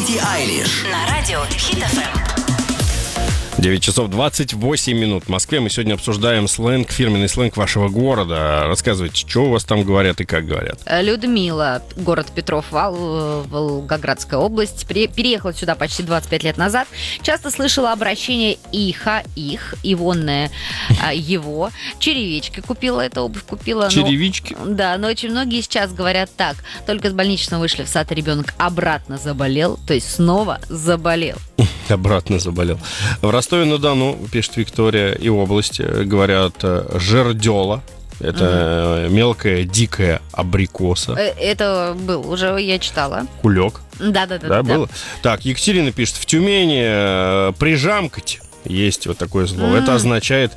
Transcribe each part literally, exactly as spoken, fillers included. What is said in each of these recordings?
Билли Айлиш На радио Хит эф эм. девять часов двадцать восемь минут в Москве. Мы сегодня обсуждаем сленг, фирменный сленг вашего города. Рассказывайте, что у вас там говорят и как говорят. Людмила, город Петров, Вол- Волгоградская область, при- переехала сюда почти двадцать пять лет назад. Часто слышала обращение «иха», «их», «ивонное», а, «его». Черевички купила, эту обувь купила. но- Черевички. Да, но очень многие сейчас говорят так. Только с больничного вышли в сад, ребенок обратно заболел, то есть снова заболел. Обратно заболел. В Ростове-на-Дону, пишет Виктория, и область, говорят жердела. Это угу. мелкая дикая абрикоса. Э, Это был, уже я читала. Кулек. Да-да-да. Да, было? Так, Екатерина пишет, в Тюмени э, прижамкать. Есть вот такое слово. Mm. Это означает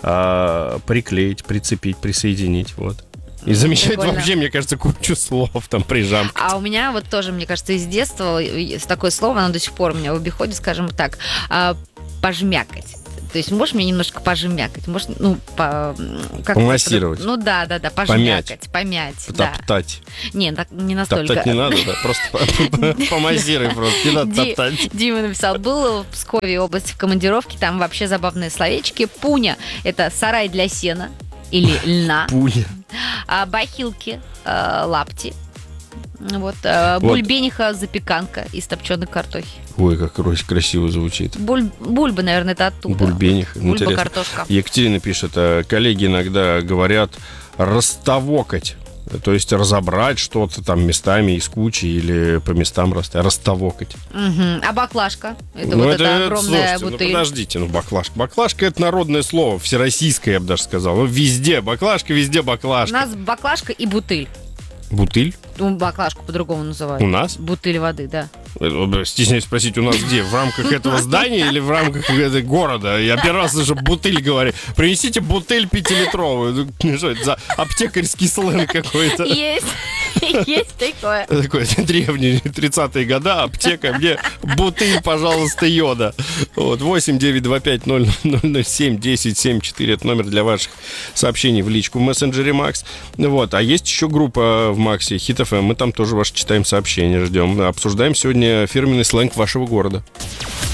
э, приклеить, прицепить, присоединить. Вот. И замечает Прикольно. Вообще, мне кажется, кучу слов там прижамкать. А у меня вот тоже, мне кажется, из детства есть такое слово, оно до сих пор у меня в обиходе, скажем так, а, пожмякать. То есть можешь мне немножко пожмякать, можешь, ну, по, как помассировать. Ну да, да, да, пожмякать, помять, да. Потоптать. Не, так, не настолько. Топтать не надо, да, просто помассируй просто, не надо топтать. Дима написал, был в Пскове области в командировке, там вообще забавные словечки. Пуня – это сарай для сена или льна. Пуня. А бахилки, э, лапти. Вот, э, Вот. бульбениха, запеканка из топченой картохи. Ой, как красиво звучит. Буль, бульба, наверное, это оттуда. Бульбених. Бульба, Интересно. картошка. Екатерина пишет, э, коллеги иногда говорят растовокать. То есть разобрать что-то там местами из кучи или по местам расставить. Растовокать. Угу. А баклажка? Это Ну, вот это, эта огромная слушайте, бутыль. ну подождите, ну баклажка. Баклажка — это народное слово, всероссийское, я бы даже сказал. Ну, везде баклажка, везде У баклажка. нас баклажка и бутыль. Бутыль? Ну, баклажку по-другому называют. У нас? Бутыль воды, да. Стесняюсь спросить, у нас где? В рамках этого здания или в рамках этого города? Я первый раз слышу бутыль говорить. Принесите бутыль пятилитровую. Ну, что это за аптекарский сленг какой-то? Есть, есть такое. Такой древний, тридцатые года, аптека. Мне бутыль, пожалуйста, йода. Вот, восемь девятьсот двадцать пять ноль ноль ноль семь десять семь четыре. Это номер для ваших сообщений в личку в мессенджере Макс. Вот, а есть еще группа в Максе Хит эф эм. Мы там тоже ваши читаем сообщения, ждем. Обсуждаем сегодня фирменный сленг вашего города.